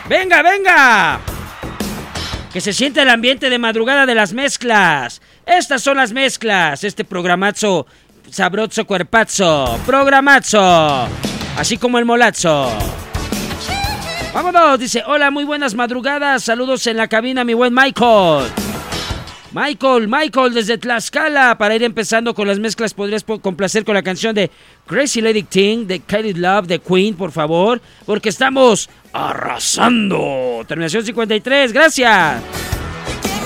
¡Venga, venga! Que se siente el ambiente de madrugada de las mezclas. Estas son las mezclas. Este programazo sabroso cuerpazo. Programazo. Así como el molazo. Vámonos, dice, hola, muy buenas madrugadas. Saludos en la cabina, mi buen Michael. Michael, desde Tlaxcala. Para ir empezando con las mezclas, ¿podrías complacer con la canción de Crazy Lady Thing, de Katy Love, de Queen, por favor? Porque estamos arrasando. Terminación 53, gracias.